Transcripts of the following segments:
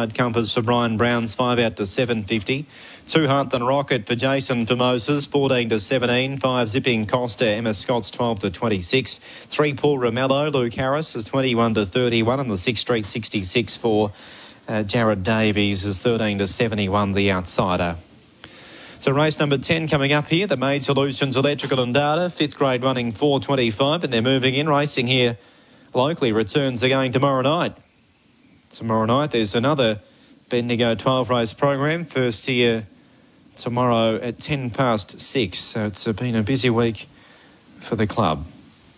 Hard Compass for Brian Brown's 5 out to 7.50. 2 Hunt and Rocket for Jason Famosas, 14 to 17. 5 Zipping Costa, Emma Scott's 12 to 26. 3 Paul Romello, Luke Harris is 21 to 31. And the 6 Street 66 for Jared Davies is 13 to 71, the outsider. So race number 10 coming up here, the Made Solutions Electrical and Data, 5th grade running 4.25, and they're moving in. Racing here locally returns again tomorrow night. Tomorrow night there's another Bendigo 12 race program, first here tomorrow at 6:10. So it's been a busy week for the club.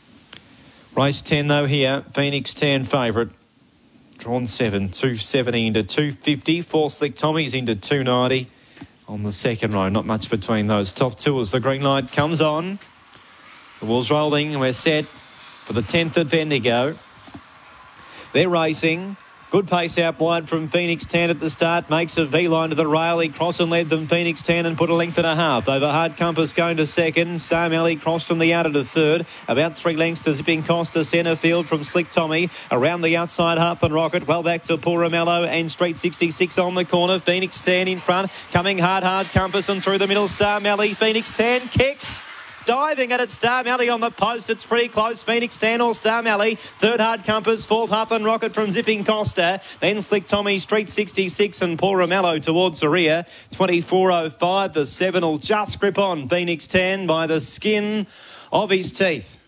Race 10 though here, Phoenix 10 favourite. Drawn 7, 270 into 250. 4 Slick Tommy's into 290. On the second row, not much between those top two as the green light comes on. The wall's rolling and we're set for the 10th at Bendigo. They're racing. Good pace out wide from Phoenix 10 at the start. Makes a V-line to the rail. He crossed and led them Phoenix 10 and put a length and a half. Over Hard Compass going to second. Star Melly crossed from the outer to third. About 3 lengths to Zipping Costa centre field from Slick Tommy. Around the outside, Harp and Rocket. Well back to Paul Romello and Street 66 on the corner. Phoenix 10 in front. Coming Hard Compass and through the middle. Star Melly. Phoenix 10 kicks. Diving at it, Star Mally on the post. It's pretty close. Phoenix 10 or Star Mally. 3rd Hard Compass. 4th Huff and Rocket from Zipping Costa. Then Slick Tommy, Street 66 and Paul Romello towards the rear. 24.05. The 7 will just grip on Phoenix 10 by the skin of his teeth.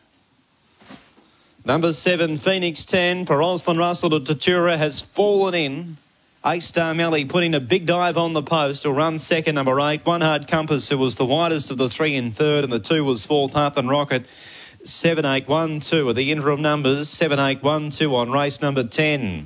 Number 7, Phoenix 10 for Osland Russell to Tatura has fallen in. Star Melly putting a big dive on the post. Will run second, number 8. 1 Hard Compass, who was the widest of the 3 in third, and the 2 was 4th, Hearth and Rocket. 7, 8, 1, 2 are the interim numbers. 7, 8, 1, 2 on race number 10.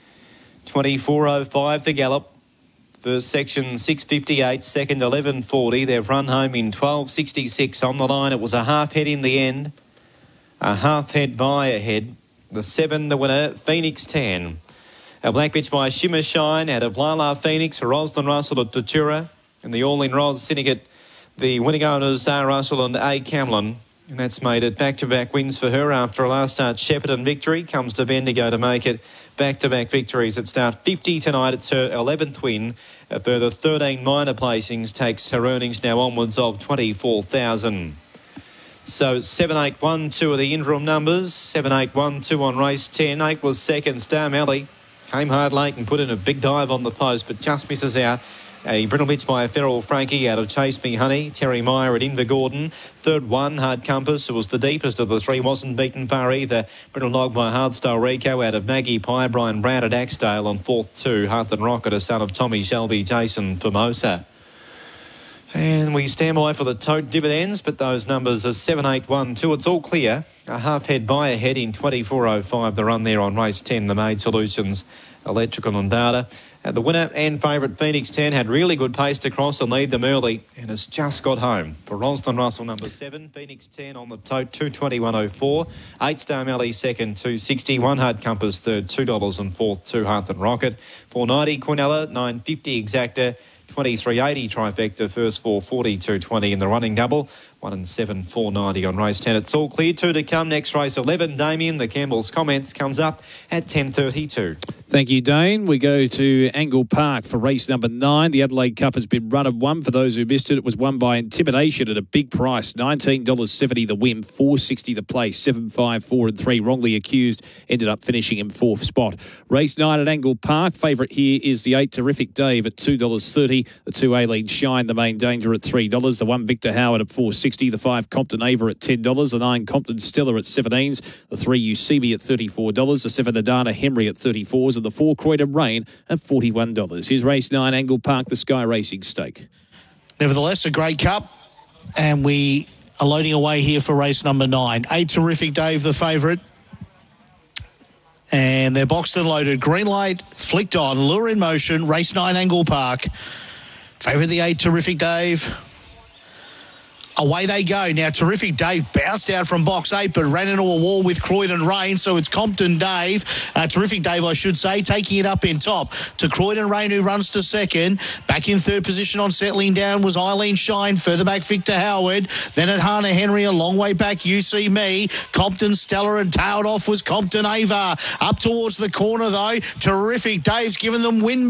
24.05 the gallop. First section 6.58, second 11.40. They've run home in 12.66 on the line. It was a half head in the end. A half head by a head. The 7, the winner, Phoenix 10. A black bitch by Shimmer Shine out of Lala Phoenix for Rosalind Russell at Tatura. And the All-In Ros Syndicate, the winning owners are Russell and A. Camlin. And that's made it back-to-back wins for her after a last start Shepparton victory. Comes to Bendigo to make it back-to-back victories at start 50 tonight. It's her 11th win. A further 13 minor placings takes her earnings now onwards of $24,000. So 7, 8, 1, 2 are the interim numbers. 7, 8, 1, 2 on race 10. 8 was second, Star Mally. Came hard late and put in a big dive on the post, but just misses out. A brittle bitch by a Feral Frankie out of Chase Me Honey. Terry Meyer at Inver Gordon. 3rd, 1 Hard Compass, who was the deepest of the 3, wasn't beaten far either. Brittle Log by Hardstyle Rico out of Maggie Pye. Brian Brown at Axdale on 4th, 2 Hearth and Rocket, a son of Tommy Shelby, Jason Formosa. And we stand by for the tote dividends, but those numbers are 7, 8, 1, 2. It's all clear. A half head by a head in 24.05. The run there on race 10, the Made Solutions Electrical and Data. The winner and favourite Phoenix 10 had really good pace to cross and lead them early, and has just got home. For Rosalind Russell, number 7, Phoenix 10 on the tote, 221.04. 8 Star Mally second, 260. 1 Hard Compass third, $2 and 4th, 2 Hearth and Rocket. 490 Quinella, 950 Exacta. 23.80 trifecta, first 440, 220 in the running double. 1 and 7, 490 on race 10. It's all clear. 2 to come. Next race 11. Damien, the Campbell's Comments comes up at 10.32. Thank you, Dane. We go to Angle Park for race number 9. The Adelaide Cup has been run of 1. For those who missed it, it was won by Intimidation at a big price. $19.70 the win, $4.60 the place, 7, 5, 4 and 3. Wrongly Accused ended up finishing in 4th spot. Race 9 at Angle Park. Favourite here is the 8 Terrific Dave at $2.30. The 2 Aileen Shine, the Main Danger at $3. The 1 Victor Howard at $4.60. The 5 Compton Ava at $10. The 9 Compton Stella at 17s. The 3 You See Me at $34. The 7 Adana Henry at 34s. And the 4 Croydon Rain at $41. Here's race 9, Angle Park, the Sky Racing Stake. Nevertheless, a great cup, and we are loading away here for race number 9. 8 Terrific Dave, the favourite. And they're boxed and loaded. Green light, flicked on, lure in motion, race 9, Angle Park. Favourite the 8 Terrific Dave. Away they go. Now, Terrific Dave bounced out from box 8, but ran into a wall with Croydon Rain, so it's Compton Dave. Terrific Dave, I should say, taking it up in top to Croydon Rain, who runs to second. Back in third position on settling down was Eileen Shine. Further back, Victor Howard. Then at Hannah Henry, a long way back, You See Me. Compton Stella, and tailed off was Compton Ava. Up towards the corner, though. Terrific Dave's given them win